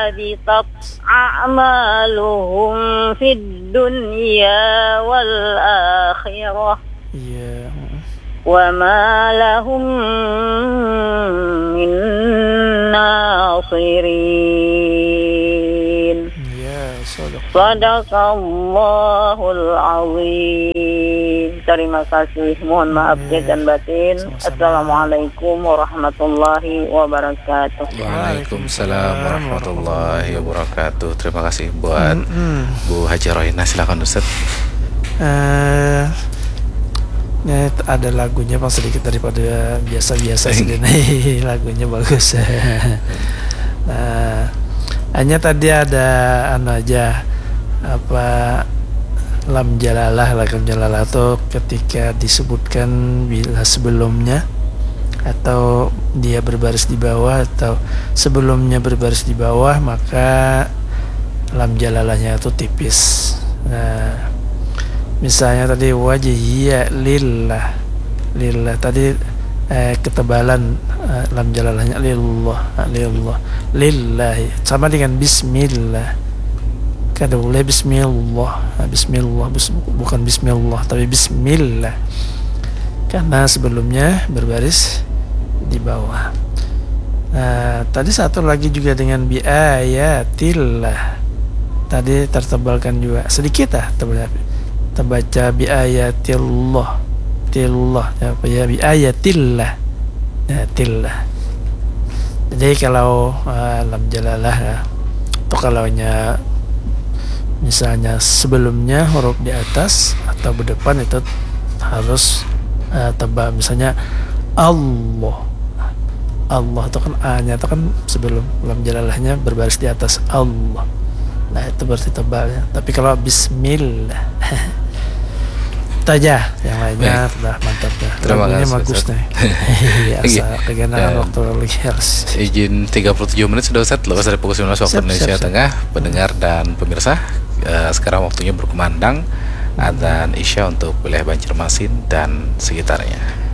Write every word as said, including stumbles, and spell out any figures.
habitat a'maluhum fid dunya wal akhirah. Iya. Wa ma lahum min nasirin. Ya, Sadaqallahul azim. Terima kasih. Mohon maaf dan batin. Assalamualaikum warahmatullahi wabarakatuh. Waalaikumsalam warahmatullahi wabarakatuh. Terima kasih buat mm-hmm. Bu Haji Rohina. Silakan Ustaz. Uh, ini ada lagunya Bang sedikit daripada biasa-biasa sini. Lagunya bagus. Nah, hanya tadi ada anu aja apa lam jalalah, lam jalalah itu ketika disebutkan bila sebelumnya atau dia berbaris di bawah atau sebelumnya berbaris di bawah, maka lam jalalahnya itu tipis. Nah, misalnya tadi wajhiya lillah, lillah tadi eh, ketebalan eh, lam jalalahnya lillah, lillah, lillahi sama dengan bismillah. Kada boleh bismillah, bismillah bukan bismillah tapi bismillah, karena sebelumnya berbaris di bawah. Nah, tadi satu lagi juga dengan bi ayatillah, tadi tertebalkan juga sedikit ah terbaca, terbaca bi ayatillah, tillah apa ya, bi ayatillah, ya tillah. Jadi kalau uh, lam jalalah ya, atau kalaunya misalnya sebelumnya huruf di atas atau berdepan itu harus uh, tebal. Misalnya Allah, Allah itu kan A-nya itu kan sebelum lam jalalahnya berbaris di atas Allah. Nah itu berarti tebalnya. Tapi kalau Bismillah itu aja, yang lainnya sudah mantap dah. Terima kasih. Bagus nih. Asa keganaan waktu lagi harus. Izin tiga puluh tujuh menit sudah Ustaz, lepas dari pukul sembilan belas waktu Indonesia Tengah. Pendengar dan pemirsa, uh, sekarang waktunya berkumandang adzan Isya untuk wilayah Banjarmasin dan sekitarnya.